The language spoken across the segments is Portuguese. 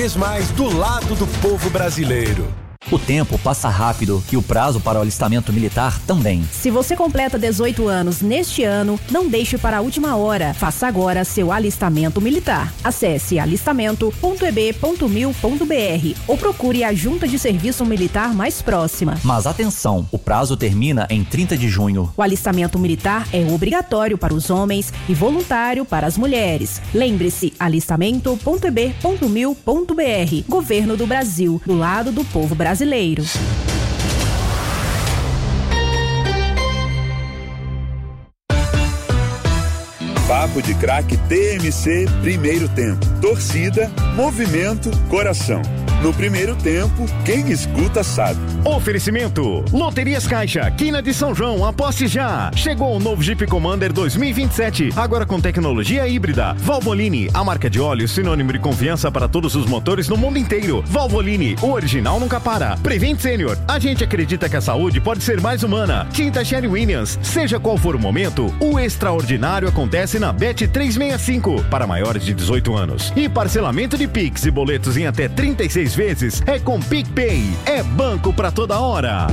Mais do lado do povo brasileiro. O tempo passa rápido e o prazo para o alistamento militar também. Se você completa 18 anos neste ano, não deixe para a última hora. Faça agora seu alistamento militar. Acesse alistamento.eb.mil.br ou procure a junta de serviço militar mais próxima. Mas atenção, o prazo termina em 30 de junho. O alistamento militar é obrigatório para os homens e voluntário para as mulheres. Lembre-se, alistamento.eb.mil.br. Governo do Brasil, do lado do povo brasileiro. Papo de Craque TMC Primeiro Tempo. Torcida, movimento, coração. No primeiro tempo, quem escuta sabe. Oferecimento: Loterias Caixa, Quina de São João, aposte já. Chegou o novo Jeep Commander 2027, agora com tecnologia híbrida. Valvoline, a marca de óleo sinônimo de confiança para todos os motores no mundo inteiro. Valvoline, o original nunca para. Prevent Senior, a gente acredita que a saúde pode ser mais humana. Tinta Sherry Williams, seja qual for o momento, o extraordinário acontece na Bet 365, para maiores de 18 anos. E parcelamento de Pix e boletos em até 36 vezes é com PicPay. É banco pra toda hora.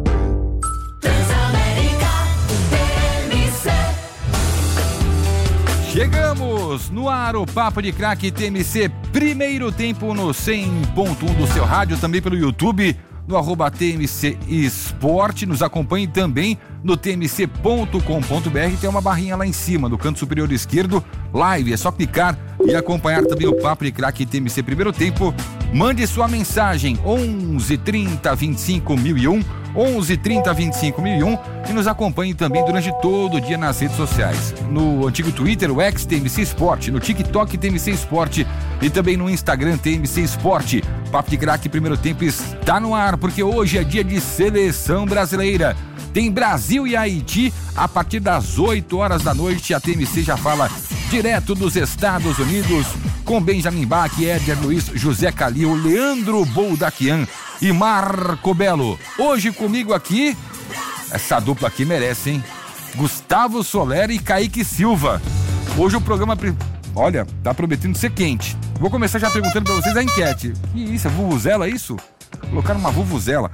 Chegamos no ar, o Papo de Craque TMC Primeiro Tempo no 100.1 do seu rádio, também pelo YouTube, no @TMC Esporte. Nos acompanhe também no tmc.com.br. Tem uma barrinha lá em cima, no canto superior esquerdo, live. É só clicar e acompanhar também o Papo de Craque TMC Primeiro Tempo. Mande sua mensagem 11 30 25 1001, 11 30 25 1001, e nos acompanhe também durante todo o dia nas redes sociais. No antigo Twitter, o X TMC Esporte, no TikTok TMC Esporte e também no Instagram TMC Esporte. Papo de Craque Primeiro Tempo está no ar, porque hoje é dia de seleção brasileira. Tem Brasil e Haiti a partir das 8 horas da noite. A TMC já fala direto dos Estados Unidos com Benjamin Bach, Éder Luiz, José Calil, Leandro Boldaquian e Marco Belo. Hoje comigo aqui, essa dupla aqui merece, hein? Gustavo Soler e Kaique Silva. Hoje o programa, olha, tá prometendo ser quente. Vou começar já perguntando pra vocês a enquete. Que isso, é vuvuzela isso? Colocaram uma vuvuzela.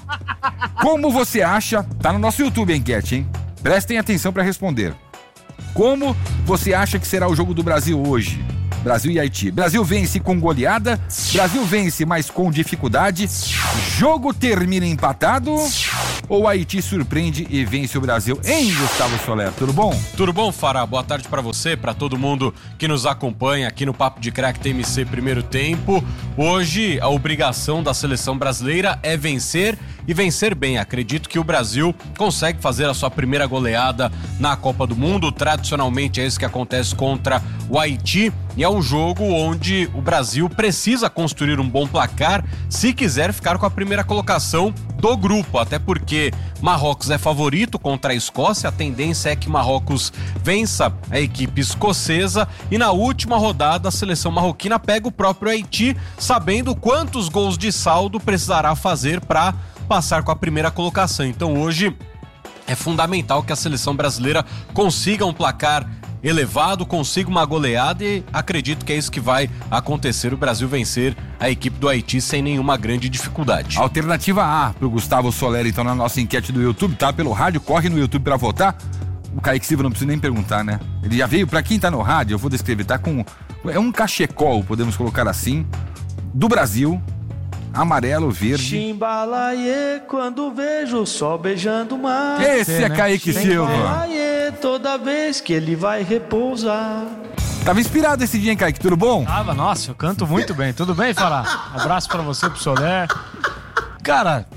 Como você acha, tá no nosso YouTube a enquete, hein? Prestem atenção pra responder. Como você acha que será o jogo do Brasil hoje? Brasil e Haiti. Brasil vence com goleada, Brasil vence, mas com dificuldade, jogo termina empatado, ou Haiti surpreende e vence o Brasil? Hein, Gustavo Soler, tudo bom? Tudo bom, Fará? Boa tarde pra você, pra todo mundo que nos acompanha aqui no Papo de Craque TMC Primeiro Tempo. Hoje, a obrigação da seleção brasileira é vencer e vencer bem. Acredito que o Brasil consegue fazer a sua primeira goleada na Copa do Mundo. Tradicionalmente é isso que acontece contra o Haiti, e é um jogo onde o Brasil precisa construir um bom placar se quiser ficar com a primeira colocação do grupo, até porque Marrocos é favorito contra a Escócia. A tendência é que Marrocos vença a equipe escocesa, e na última rodada a seleção marroquina pega o próprio Haiti, sabendo quantos gols de saldo precisará fazer para passar com a primeira colocação. Então hoje é fundamental que a seleção brasileira consiga um placar elevado, consiga uma goleada, e acredito que é isso que vai acontecer, o Brasil vencer a equipe do Haiti sem nenhuma grande dificuldade. Alternativa A pro Gustavo Soler, então, na nossa enquete do YouTube, tá? Pelo rádio, corre no YouTube pra votar. O Kaique Silva não precisa nem perguntar, né? Ele já veio, pra quem tá no rádio, eu vou descrever, tá com... É um cachecol, podemos colocar assim, do Brasil, amarelo, verde. Chimbalaie, quando vejo o sol beijando o mar. Esse é Kaique Silva. Chimbalaie, toda vez que ele vai repousar. Tava inspirado esse dia, hein, Kaique? Tudo bom? Tava, nossa, eu canto muito bem. Tudo bem, Fará? Abraço pra você, pro Soler. Cara,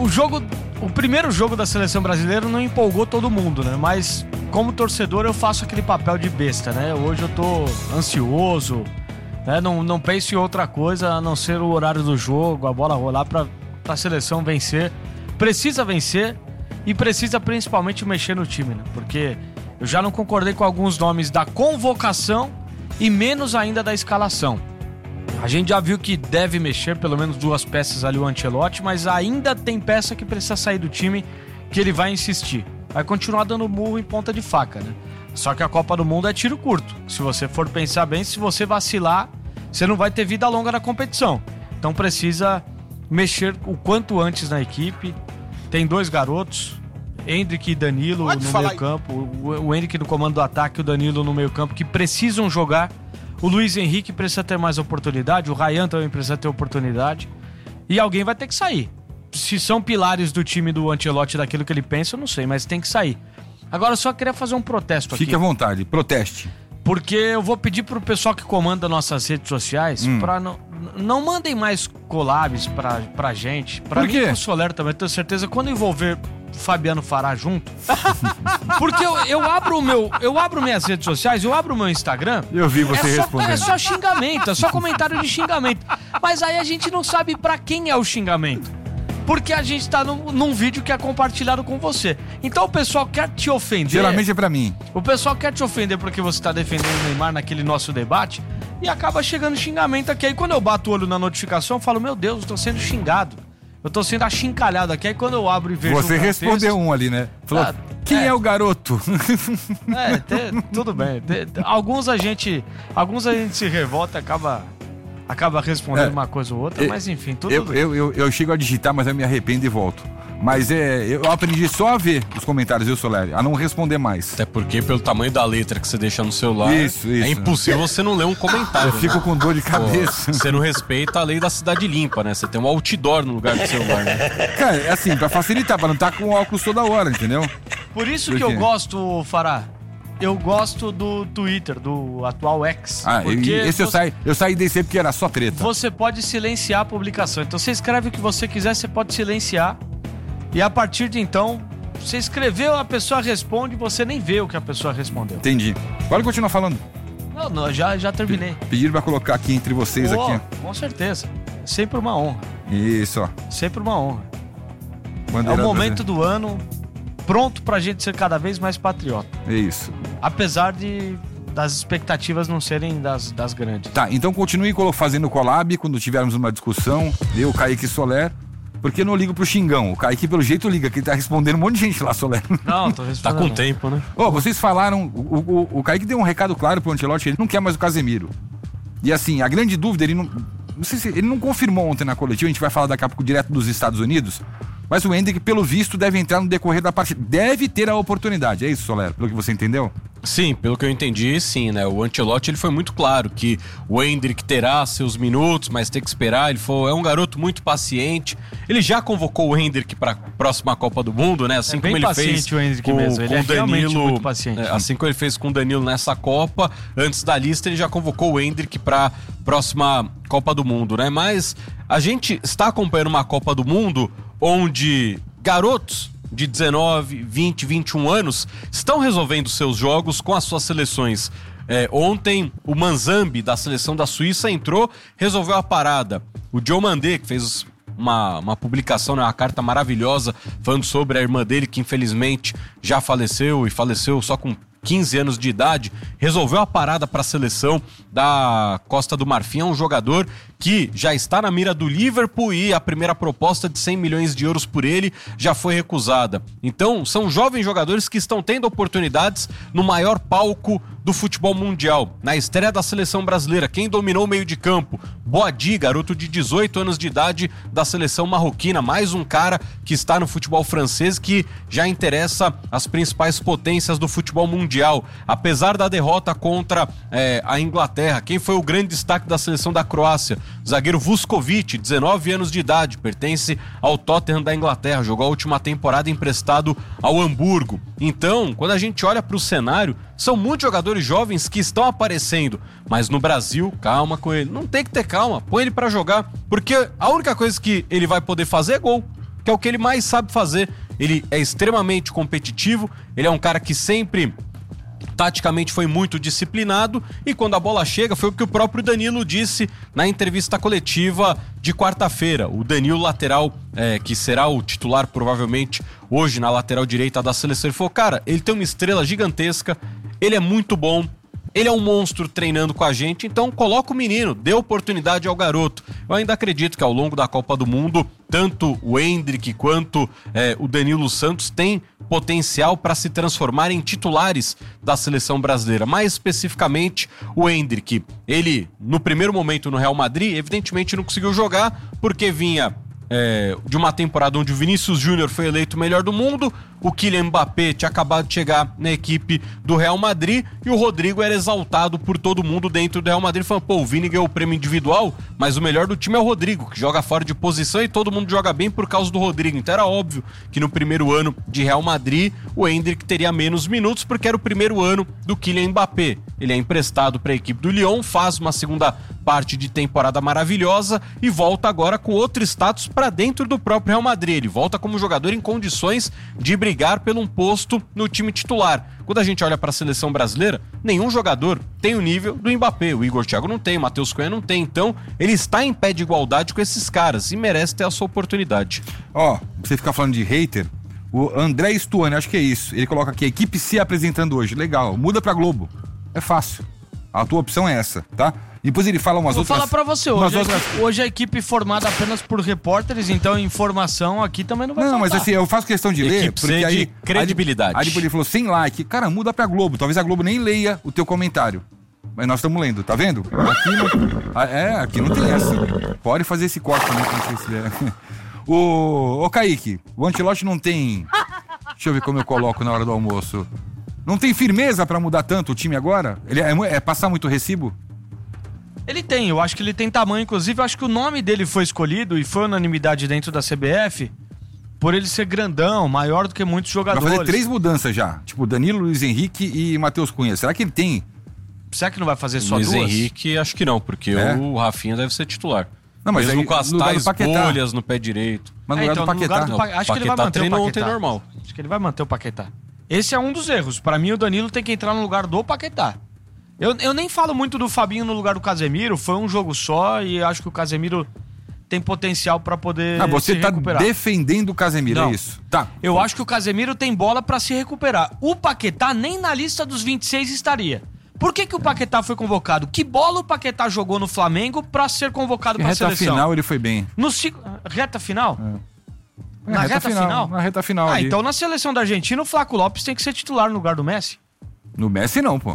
o primeiro jogo da seleção brasileira não empolgou todo mundo, né? Mas como torcedor eu faço aquele papel de besta, né? Hoje eu tô ansioso, né? Não penso em outra coisa a não ser o horário do jogo, a bola rolar pra seleção vencer. Precisa vencer e precisa principalmente mexer no time, né? Porque eu já não concordei com alguns nomes da convocação e menos ainda da escalação. A gente já viu que deve mexer pelo menos 2 peças ali o Ancelotti, mas ainda tem peça que precisa sair do time, que ele vai insistir. Vai continuar dando murro em ponta de faca, né? Só que a Copa do Mundo é tiro curto. Se você for pensar bem, se você vacilar, você não vai ter vida longa na competição. Então precisa mexer o quanto antes na equipe. Tem 2 garotos, Hendrick e Danilo no meio campo. O Hendrick no comando do ataque, o Danilo no meio campo, que precisam jogar. O Luiz Henrique precisa ter mais oportunidade, o Ryan também precisa ter oportunidade. E alguém vai ter que sair. Se são pilares do time do Ancelotti, daquilo que ele pensa, eu não sei, mas tem que sair. Agora eu só queria fazer um protesto aqui. Fique à vontade, proteste. Porque eu vou pedir pro pessoal que comanda nossas redes sociais pra não mandem mais collabs pra gente. Pra mim e pro Soler também, tenho certeza. Quando envolver Fabiano Fará junto. Porque eu abro minhas redes sociais, eu abro o meu Instagram. Eu vi você respondendo. É só xingamento, é só comentário de xingamento. Mas aí a gente não sabe pra quem é o xingamento. Porque a gente tá num vídeo que é compartilhado com você. Então o pessoal quer te ofender. Geralmente é pra mim. O pessoal quer te ofender porque você tá defendendo o Neymar naquele nosso debate. E acaba chegando xingamento aqui. Aí quando eu bato o olho na notificação, eu falo, meu Deus, eu tô sendo xingado. Eu tô sendo achincalhado aqui. Aí quando eu abro e vejo você respondeu um ali, né? Falou, quem é o garoto? Tudo bem. Alguns a gente se revolta e acaba respondendo uma coisa ou outra, mas enfim, tudo eu chego a digitar, mas eu me arrependo e volto. Mas eu aprendi só a ver os comentários, viu, Soler? A não responder mais. Até porque pelo tamanho da letra que você deixa no celular, isso. É impossível você não ler um comentário. Eu fico com dor de cabeça. Você não respeita a lei da cidade limpa, né? Você tem um outdoor no lugar do celular, né? Cara, assim, pra facilitar, pra não estar com óculos toda hora, entendeu? Por isso que eu gosto, Fará. Eu gosto do Twitter, do atual X. Esse eu saí desse porque era só treta. Você pode silenciar a publicação. Então você escreve o que você quiser, você pode silenciar. E a partir de então, você escreveu, a pessoa responde, você nem vê o que a pessoa respondeu. Entendi. Pode continuar falando. Não, já terminei. Pediram pra colocar aqui entre vocês aqui. Com certeza. Sempre uma honra. Isso, ó. Sempre uma honra. Bandeira é o momento do ano pronto pra gente ser cada vez mais patriota. É isso. Apesar das expectativas não serem das grandes. Tá, então continue fazendo collab quando tivermos uma discussão, eu, Kaique e Soler, porque eu não ligo pro xingão. O Kaique pelo jeito liga, que ele tá respondendo um monte de gente lá, Soler. Não, tô respondendo. Tá com tempo, né? Vocês falaram, o Kaique deu um recado claro pro Ancelotti, ele não quer mais o Casemiro. E assim, a grande dúvida, ele não confirmou ontem na coletiva, a gente vai falar daqui a pouco direto dos Estados Unidos, mas o Hendrick, pelo visto, deve entrar no decorrer da partida. Deve ter a oportunidade. É isso, Soler? Pelo que você entendeu? Sim, pelo que eu entendi, sim, né? O Ancelotti, ele foi muito claro que o Hendrick terá seus minutos, mas tem que esperar. Ele falou, é um garoto muito paciente. Ele já convocou o Hendrick para a próxima Copa do Mundo, né? Assim como ele fez o Hendrick mesmo. Ele é realmente muito paciente. Assim como ele fez com o Danilo nessa Copa, antes da lista ele já convocou o Hendrick para a próxima Copa do Mundo, né? Mas a gente está acompanhando uma Copa do Mundo onde garotos de 19, 20, 21 anos estão resolvendo seus jogos com as suas seleções. Ontem o Manzambi da seleção da Suíça entrou, resolveu a parada. O Diomandé, que fez uma publicação, né, uma carta maravilhosa falando sobre a irmã dele, que infelizmente já faleceu, e faleceu só com 15 anos de idade, resolveu a parada para a seleção da Costa do Marfim. É um jogador que já está na mira do Liverpool e a primeira proposta de 100 milhões de euros por ele já foi recusada. Então, são jovens jogadores que estão tendo oportunidades no maior palco do futebol mundial. Na estreia da seleção brasileira, quem dominou o meio de campo? Boadi, garoto de 18 anos de idade da seleção marroquina, mais um cara que está no futebol francês que já interessa as principais potências do futebol mundial. Apesar da derrota contra a Inglaterra, quem foi o grande destaque da seleção da Croácia? Zagueiro Vuskovic, 19 anos de idade, pertence ao Tottenham da Inglaterra, jogou a última temporada emprestado ao Hamburgo. Então, quando a gente olha para o cenário, são muitos jogadores jovens que estão aparecendo, mas no Brasil, calma com ele, não tem que ter calma, põe ele para jogar, porque a única coisa que ele vai poder fazer é gol, que é o que ele mais sabe fazer. Ele é extremamente competitivo, ele é um cara que sempre taticamente foi muito disciplinado, e quando a bola chega, foi o que o próprio Danilo disse na entrevista coletiva de quarta-feira. O Danilo, lateral, que será o titular provavelmente hoje na lateral direita da seleção, ele falou, cara, ele tem uma estrela gigantesca, ele é muito bom, ele é um monstro treinando com a gente, então coloca o menino, dê oportunidade ao garoto. Eu ainda acredito que ao longo da Copa do Mundo, tanto o Endrick quanto o Danilo Santos têm potencial para se transformar em titulares da seleção brasileira. Mais especificamente, o Endrick. Ele, no primeiro momento no Real Madrid, evidentemente não conseguiu jogar porque vinha de uma temporada onde o Vinícius Júnior foi eleito o melhor do mundo, o Kylian Mbappé tinha acabado de chegar na equipe do Real Madrid e o Rodrigo era exaltado por todo mundo dentro do Real Madrid, falando, o Vini ganhou o prêmio individual, mas o melhor do time é o Rodrigo, que joga fora de posição e todo mundo joga bem por causa do Rodrigo. Então era óbvio que no primeiro ano de Real Madrid, o Endrick teria menos minutos porque era o primeiro ano do Kylian Mbappé. Ele é emprestado para a equipe do Lyon, faz uma segunda parte de temporada maravilhosa e volta agora com outro status para dentro do próprio Real Madrid. Ele volta como jogador em condições de brigar por um posto no time titular. Quando a gente olha para a seleção brasileira, nenhum jogador tem o nível do Mbappé. O Igor Thiago não tem, o Matheus Cunha não tem. Então, ele está em pé de igualdade com esses caras e merece ter a sua oportunidade. Você ficar falando de hater, o André Stuani, acho que é isso. Ele coloca aqui, a equipe se apresentando hoje. Legal, muda pra Globo. É fácil. A tua opção é essa, tá? Depois ele fala umas outras... Vou falar pra você, hoje a equipe formada apenas por repórteres, então informação aqui também não vai faltar. Não, mas assim, eu faço questão de ler, porque aí... credibilidade. Aí depois ele falou, sem like. Cara, muda pra Globo. Talvez a Globo nem leia o teu comentário. Mas nós estamos lendo, tá vendo? Aqui não tem essa. Pode fazer esse corte também, não sei se é. Ô, Kaique, o Ancelotti não tem... Deixa eu ver como eu coloco na hora do almoço. Não tem firmeza pra mudar tanto o time agora? Ele é passar muito recibo? Ele tem, eu acho que ele tem tamanho, inclusive eu acho que o nome dele foi escolhido e foi unanimidade dentro da CBF por ele ser grandão, maior do que muitos jogadores. Vai fazer 3 mudanças já, tipo Danilo, Luiz Henrique e Matheus Cunha. Será que ele tem? Será que não vai fazer só Luiz 2? Luiz Henrique, acho que não, porque o Rafinha deve ser titular. Não, mas mesmo aí, com as tais bolhas no pé direito. Mas no lugar do Paquetá. Acho que ele vai manter o Paquetá. Ontem normal. Acho que ele vai manter o Paquetá. Esse é um dos erros. Pra mim, o Danilo tem que entrar no lugar do Paquetá. Eu nem falo muito do Fabinho no lugar do Casemiro, foi um jogo só e acho que o Casemiro tem potencial pra poder você se recuperar. Tá defendendo o Casemiro, não. É isso? Tá. Eu acho que o Casemiro tem bola pra se recuperar. O Paquetá nem na lista dos 26 estaria. Por que o Paquetá foi convocado? Que bola o Paquetá jogou no Flamengo pra ser convocado pra seleção? Na reta final ele foi bem. Reta final? Na reta final? Na reta final ali. Então na seleção da Argentina o Flaco Lopes tem que ser titular no lugar do Messi. No Messi não, pô.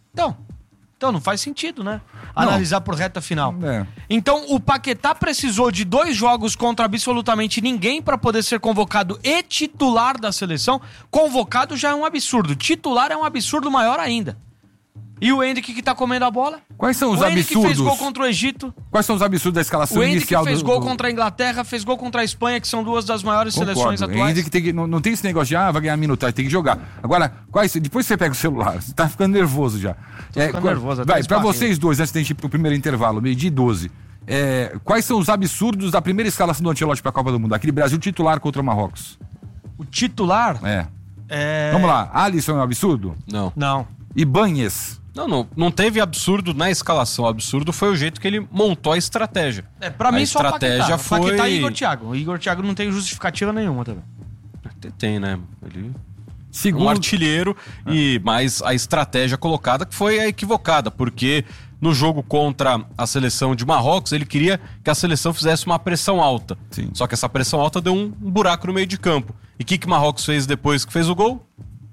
Então não faz sentido, né? Analisar por reta final. É. Então o Paquetá precisou de 2 jogos contra absolutamente ninguém para poder ser convocado e titular da seleção. Convocado já é um absurdo. Titular é um absurdo maior ainda. E o Endrick que tá comendo a bola? Quais são os absurdos? O Endrick fez gol contra o Egito. Quais são os absurdos da escalação inicial? O Endrick fez gol contra a Inglaterra, fez gol contra a Espanha, que são 2 das maiores seleções atuais. O Endrick não tem esse negócio de vai ganhar minutagem, tem que jogar. Agora, depois você pega o celular, você tá ficando nervoso já. Tô ficando nervoso. Vai, pra vocês dois, antes de ir pro primeiro intervalo, 12:30, quais são os absurdos da primeira escalação do Ancelotti pra Copa do Mundo? Aquele Brasil titular contra o Marrocos. O titular? Vamos lá, Alisson é um absurdo? Não. Ibanez? Não teve absurdo na escalação. O absurdo foi o jeito que ele montou a estratégia. Pra mim só estratégia foi... Paquetá e Igor Thiago. O Igor Thiago não tem justificativa nenhuma também. Tem, né? Ele... Segundo... Um artilheiro, mas a estratégia colocada que foi a equivocada, porque no jogo contra a seleção de Marrocos, ele queria que a seleção fizesse uma pressão alta. Sim. Só que essa pressão alta deu um buraco no meio de campo. E o que Marrocos fez depois que fez o gol?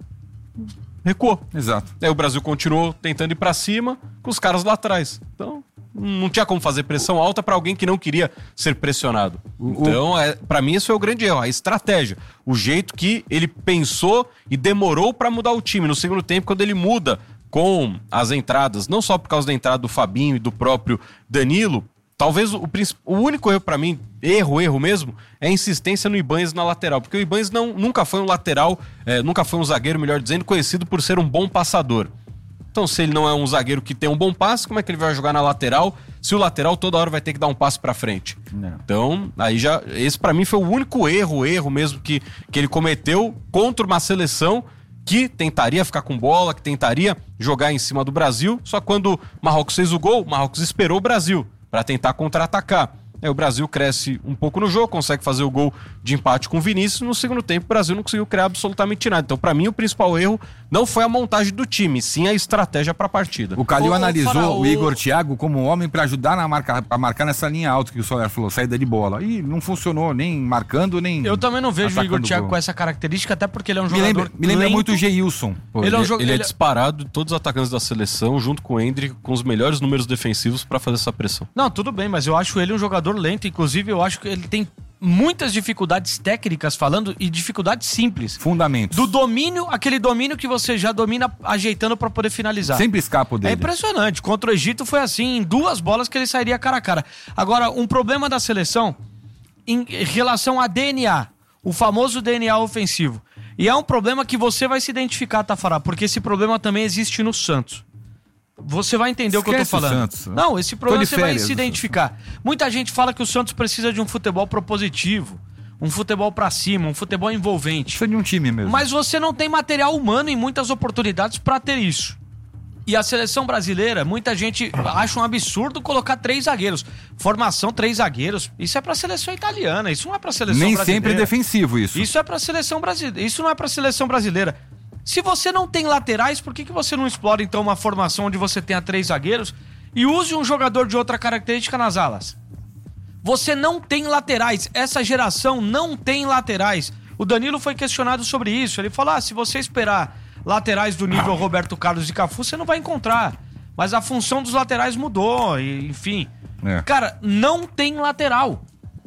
Recuou. Exato. Aí o Brasil continuou tentando ir pra cima com os caras lá atrás. Então, não tinha como fazer pressão alta pra alguém que não queria ser pressionado. Então, pra mim, esse foi o grande erro, a estratégia. O jeito que ele pensou e demorou pra mudar o time. No segundo tempo, quando ele muda com as entradas, não só por causa da entrada do Fabinho e do próprio Danilo, talvez o único erro pra mim, erro mesmo, é a insistência no Ibanez na lateral. Porque o Ibanez nunca foi um lateral, nunca foi um zagueiro, melhor dizendo, conhecido por ser um bom passador. Então, se ele não é um zagueiro que tem um bom passe, como é que ele vai jogar na lateral se o lateral toda hora vai ter que dar um passe pra frente? Não. Então, aí já... Esse pra mim foi o único erro mesmo que ele cometeu contra uma seleção que tentaria ficar com bola, que tentaria jogar em cima do Brasil. Só quando o Marrocos fez o gol, o Marrocos esperou o Brasil para tentar contra-atacar. Aí o Brasil cresce um pouco no jogo, consegue fazer o gol de empate com o Vinícius. No segundo tempo, o Brasil não conseguiu criar absolutamente nada. Então, pra mim, o principal erro não foi a montagem do time, sim a estratégia pra partida. O Calil analisou o Igor Thiago como homem pra ajudar a marcar nessa linha alta que o Soler falou, saída de bola. E não funcionou, nem marcando, nem... Eu também não vejo o Igor Thiago com essa característica, até porque ele é um jogador me lembra muito o Geilson. Ele é disparado de todos os atacantes da seleção, junto com o Endrick, com os melhores números defensivos pra fazer essa pressão. Não, tudo bem, mas eu acho ele um jogador lento. Inclusive, eu acho que ele tem muitas dificuldades técnicas falando e dificuldades simples. Fundamentos. Do domínio, aquele domínio que você já domina ajeitando pra poder finalizar. Sempre escapa dele. É impressionante. Contra o Egito foi assim, em 2 bolas que ele sairia cara a cara. Agora, um problema da seleção em relação a DNA, o famoso DNA ofensivo. E é um problema que você vai se identificar, Tafará, porque esse problema também existe no Santos. Você vai entender o que eu tô falando. Não, esse problema você vai se identificar. Muita gente fala que o Santos precisa de um futebol propositivo, um futebol pra cima, um futebol envolvente. Precisa de um time mesmo. Mas você não tem material humano em muitas oportunidades pra ter isso. E a seleção brasileira, muita gente acha um absurdo colocar 3 zagueiros. Formação 3 zagueiros, isso é pra seleção italiana, isso não é pra seleção brasileira. Nem sempre é defensivo isso. Isso é pra seleção brasileira, isso não é pra seleção brasileira. Se você não tem laterais, por que você não explora então uma formação onde você tenha 3 zagueiros e use um jogador de outra característica nas alas? Você não tem laterais, essa geração não tem laterais. O Danilo foi questionado sobre isso, ele falou, se você esperar laterais do nível Roberto Carlos e Cafu, você não vai encontrar. Mas a função dos laterais mudou, e, enfim. Cara, não tem lateral.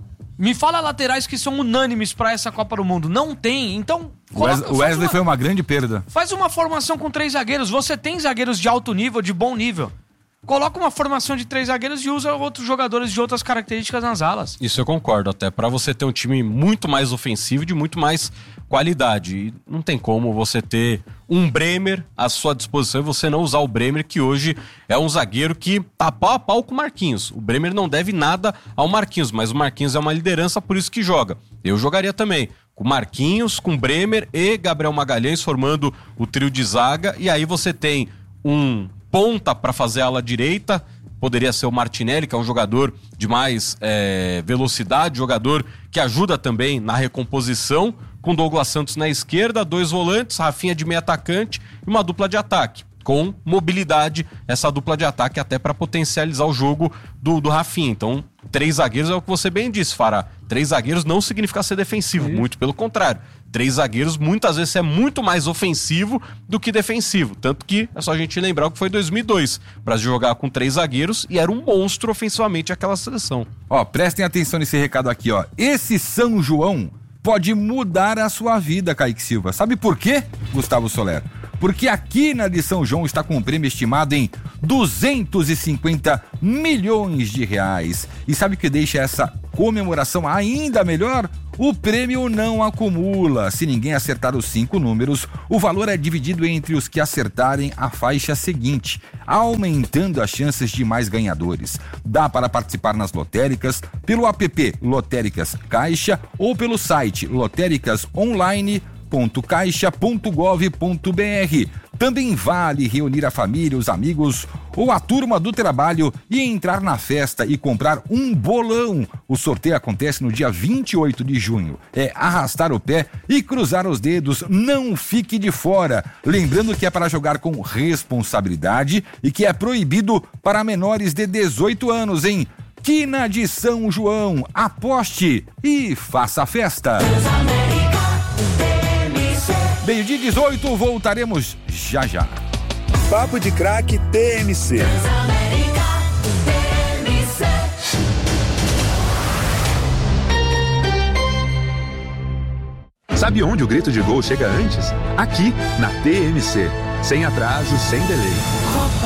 Me fala laterais que são unânimes pra essa Copa do Mundo. Não tem, então... O Wesley foi uma grande perda. Faz uma formação com 3 zagueiros. Você tem zagueiros de alto nível, de bom nível. Coloca uma formação de 3 zagueiros e usa outros jogadores de outras características nas alas. Isso eu concordo, até pra você ter um time muito mais ofensivo, de muito mais qualidade. E não tem como você ter um Bremer à sua disposição e você não usar o Bremer, que hoje é um zagueiro que tá pau a pau com o Marquinhos. O Bremer não deve nada ao Marquinhos, mas o Marquinhos é uma liderança, por isso que joga. Eu jogaria também com Marquinhos, com Bremer e Gabriel Magalhães formando o trio de zaga, e aí você tem um ponta para fazer a ala direita, poderia ser o Martinelli, que é um jogador de mais velocidade, jogador que ajuda também na recomposição, com Douglas Santos na esquerda, 2 volantes, Rafinha de meio atacante e uma dupla de ataque, com mobilidade, essa dupla de ataque até para potencializar o jogo do Rafinha. Então, 3 zagueiros é o que você bem disse, Fará. 3 zagueiros não significa ser defensivo, muito pelo contrário. 3 zagueiros muitas vezes é muito mais ofensivo do que defensivo. Tanto que é só a gente lembrar o que foi 2002. O Brasil jogava com 3 zagueiros e era um monstro ofensivamente aquela seleção. Prestem atenção nesse recado aqui, Esse São João pode mudar a sua vida, Kaique Silva. Sabe por quê, Gustavo Soler? Porque a Quina de São João está com um prêmio estimado em 250 milhões de reais. E sabe o que deixa essa comemoração ainda melhor? O prêmio não acumula. Se ninguém acertar os 5 números, o valor é dividido entre os que acertarem a faixa seguinte, aumentando as chances de mais ganhadores. Dá para participar nas lotéricas, pelo app Lotéricas Caixa ou pelo site lotéricasonline.caixa.gov.br. Também vale reunir a família, os amigos ou a turma do trabalho e entrar na festa e comprar um bolão. O sorteio acontece no dia 28 de junho. É arrastar o pé e cruzar os dedos. Não fique de fora. Lembrando que é para jogar com responsabilidade e que é proibido para menores de 18 anos, hein? Quina de São João. Aposte e faça a festa. 12:18, voltaremos já. Papo de Craque TMC. Sabe onde o grito de gol chega antes? Aqui, na TMC. Sem atraso, sem delay.